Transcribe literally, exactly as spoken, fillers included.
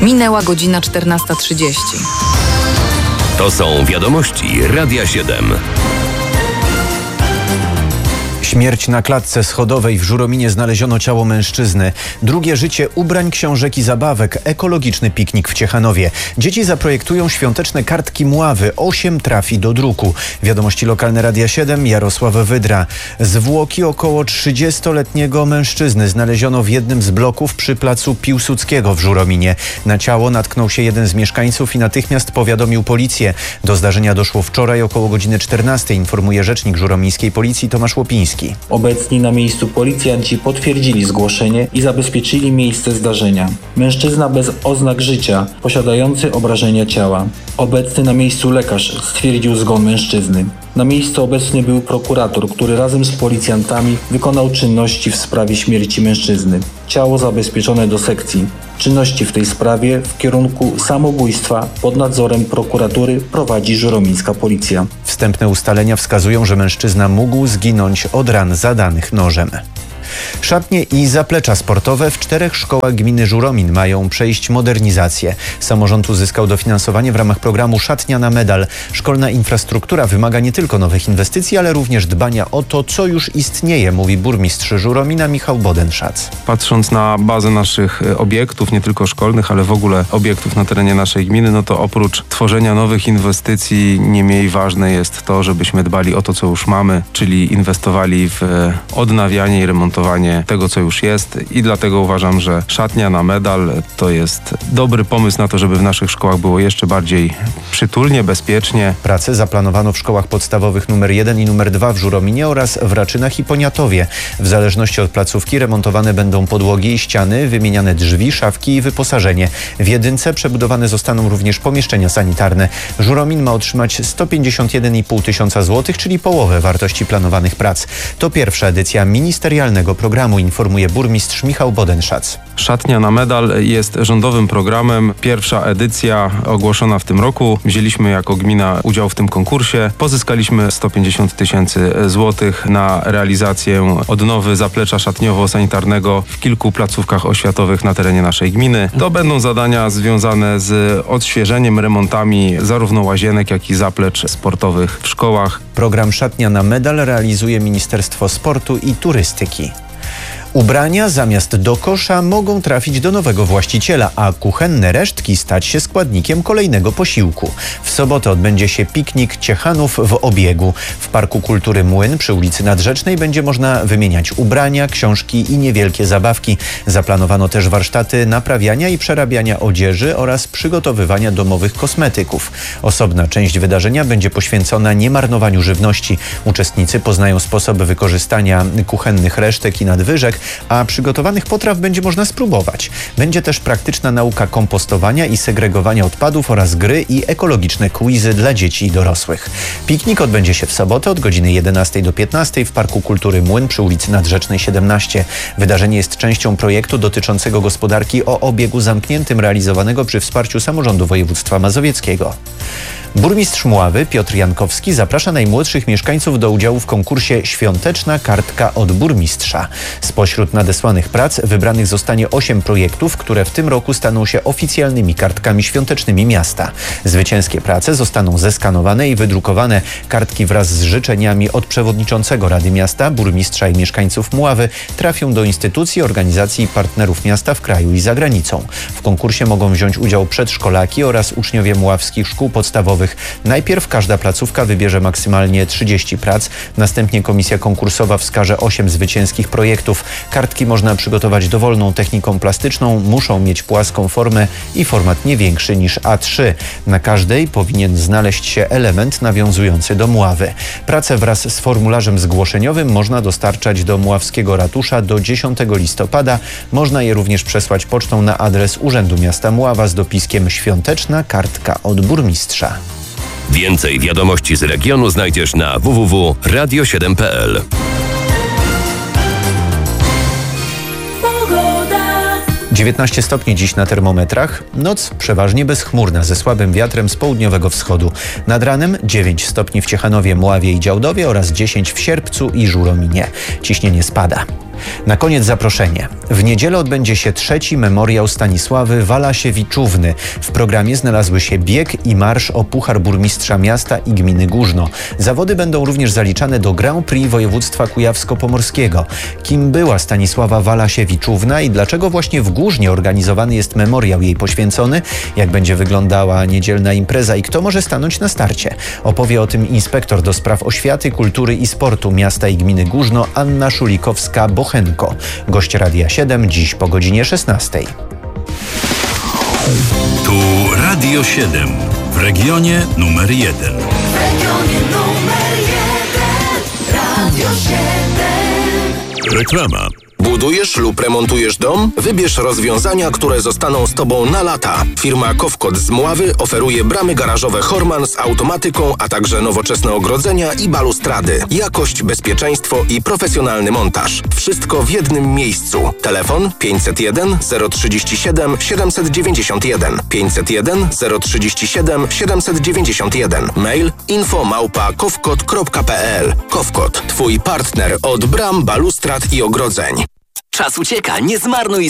Minęła godzina czternasta trzydzieści. To są wiadomości Radia siedem. Śmierć na klatce schodowej w Żurominie, znaleziono ciało mężczyzny. Drugie życie ubrań, książek i zabawek. Ekologiczny piknik w Ciechanowie. Dzieci zaprojektują świąteczne kartki Mławy. Osiem trafi do druku. Wiadomości lokalne Radia siedem, Jarosław Wydra. Zwłoki około trzydziestoletniego mężczyzny znaleziono w jednym z bloków przy placu Piłsudskiego w Żurominie. Na ciało natknął się jeden z mieszkańców i natychmiast powiadomił policję. Do zdarzenia doszło wczoraj około godziny czternastej, informuje rzecznik żuromińskiej policji Tomasz Łopiński. Obecni na miejscu policjanci potwierdzili zgłoszenie i zabezpieczyli miejsce zdarzenia. Mężczyzna bez oznak życia, posiadający obrażenia ciała. Obecny na miejscu lekarz stwierdził zgon mężczyzny. Na miejscu obecny był prokurator, który razem z policjantami wykonał czynności w sprawie śmierci mężczyzny. Ciało zabezpieczone do sekcji. Czynności w tej sprawie w kierunku samobójstwa pod nadzorem prokuratury prowadzi żuromińska policja. Wstępne ustalenia wskazują, że mężczyzna mógł zginąć od ran zadanych nożem. Szatnie i zaplecza sportowe w czterech szkołach gminy Żuromin mają przejść modernizację. Samorząd uzyskał dofinansowanie w ramach programu Szatnia na medal. Szkolna infrastruktura wymaga nie tylko nowych inwestycji, ale również dbania o to, co już istnieje, mówi burmistrz Żuromina Michał Bodenszac. Patrząc na bazę naszych obiektów, nie tylko szkolnych, ale w ogóle obiektów na terenie naszej gminy, no to oprócz tworzenia nowych inwestycji nie mniej ważne jest to, żebyśmy dbali o to, co już mamy, czyli inwestowali w odnawianie i remontowanie tego, co już jest, i dlatego uważam, że szatnia na medal to jest dobry pomysł na to, żeby w naszych szkołach było jeszcze bardziej przytulnie, bezpiecznie. Prace zaplanowano w szkołach podstawowych numer jeden i numer dwa w Żurominie oraz w Raczynach i Poniatowie. W zależności od placówki remontowane będą podłogi i ściany, wymieniane drzwi, szafki i wyposażenie. W jedynce przebudowane zostaną również pomieszczenia sanitarne. Żuromin ma otrzymać sto pięćdziesiąt jeden i pół tysiąca złotych, czyli połowę wartości planowanych prac. To pierwsza edycja ministerialnego programu, informuje burmistrz Michał Bodenszac. Szatnia na medal jest rządowym programem. Pierwsza edycja ogłoszona w tym roku. Wzięliśmy jako gmina udział w tym konkursie. Pozyskaliśmy sto pięćdziesiąt tysięcy złotych na realizację odnowy zaplecza szatniowo-sanitarnego w kilku placówkach oświatowych na terenie naszej gminy. To będą zadania związane z odświeżeniem, remontami zarówno łazienek, jak i zaplecz sportowych w szkołach. Program Szatnia na medal realizuje Ministerstwo Sportu i Turystyki. Ubrania zamiast do kosza mogą trafić do nowego właściciela, a kuchenne resztki stać się składnikiem kolejnego posiłku. W sobotę odbędzie się piknik Ciechanów w obiegu. W Parku Kultury Młyn przy ulicy Nadrzecznej będzie można wymieniać ubrania, książki i niewielkie zabawki. Zaplanowano też warsztaty naprawiania i przerabiania odzieży oraz przygotowywania domowych kosmetyków. Osobna część wydarzenia będzie poświęcona niemarnowaniu żywności. Uczestnicy poznają sposoby wykorzystania kuchennych resztek i nadwyżek, a przygotowanych potraw będzie można spróbować. Będzie też praktyczna nauka kompostowania i segregowania odpadów oraz gry i ekologiczne quizy dla dzieci i dorosłych. Piknik odbędzie się w sobotę od godziny jedenastej do piętnastej w Parku Kultury Młyn przy ulicy Nadrzecznej siedemnaście. Wydarzenie jest częścią projektu dotyczącego gospodarki o obiegu zamkniętym realizowanego przy wsparciu samorządu województwa mazowieckiego. Burmistrz Mławy Piotr Jankowski zaprasza najmłodszych mieszkańców do udziału w konkursie Świąteczna kartka od burmistrza. Spośród nadesłanych prac wybranych zostanie osiem projektów, które w tym roku staną się oficjalnymi kartkami świątecznymi miasta. Zwycięskie prace zostaną zeskanowane i wydrukowane. Kartki wraz z życzeniami od przewodniczącego Rady Miasta, burmistrza i mieszkańców Mławy trafią do instytucji, organizacji i partnerów miasta w kraju i za granicą. W konkursie mogą wziąć udział przedszkolaki oraz uczniowie mławskich szkół podstawowych. Najpierw każda placówka wybierze maksymalnie trzydzieści prac, następnie komisja konkursowa wskaże osiem zwycięskich projektów. Kartki można przygotować dowolną techniką plastyczną, muszą mieć płaską formę i format nie większy niż A trzy. Na każdej powinien znaleźć się element nawiązujący do Mławy. Pracę wraz z formularzem zgłoszeniowym można dostarczać do Mławskiego Ratusza do dziesiątego listopada. Można je również przesłać pocztą na adres Urzędu Miasta Mława z dopiskiem Świąteczna kartka od burmistrza. Więcej wiadomości z regionu znajdziesz na w w w kropka radio siedem kropka p l. dziewiętnaście stopni dziś na termometrach. Noc przeważnie bezchmurna ze słabym wiatrem z południowego wschodu. Nad ranem dziewięć stopni w Ciechanowie, Mławie i Działdowie oraz dziesięć w Sierpcu i Żurominie. Ciśnienie spada. Na koniec zaproszenie. W niedzielę odbędzie się trzeci memoriał Stanisławy Walasiewiczówny. W programie znalazły się bieg i marsz o Puchar Burmistrza Miasta i Gminy Górzno. Zawody będą również zaliczane do Grand Prix województwa kujawsko-pomorskiego. Kim była Stanisława Walasiewiczówna i dlaczego właśnie w Górznie organizowany jest memoriał jej poświęcony? Jak będzie wyglądała niedzielna impreza i kto może stanąć na starcie? Opowie o tym inspektor do spraw oświaty, kultury i sportu miasta i gminy Górzno Anna Szulikowska-Bochenko. Gość Radia siedem dziś po godzinie szesnastej. Tu Radio siedem w regionie numer jeden. W regionie numer jeden Radio siedem. Reklama. Budujesz lub remontujesz dom? Wybierz rozwiązania, które zostaną z Tobą na lata. Firma Kowkot z Mławy oferuje bramy garażowe Horman z automatyką, a także nowoczesne ogrodzenia i balustrady. Jakość, bezpieczeństwo i profesjonalny montaż. Wszystko w jednym miejscu. Telefon pięćset jeden zero trzydzieści siedem siedemset dziewięćdziesiąt jeden, pięćset jeden zero trzydzieści siedem siedemset dziewięćdziesiąt jeden. Mail info małpa kowkot kropka p l. Kowkot, Twój partner od bram, balustrad i ogrodzeń. Czas ucieka, nie zmarnuj